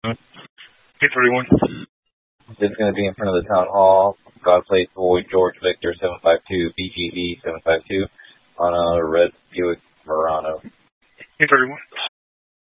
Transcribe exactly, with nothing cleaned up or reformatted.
eight thirty-one. It's going to be in front of the town hall. God Place Boy George Victor seven five two B G E seven five two on a red Buick Verano. eight thirty-one.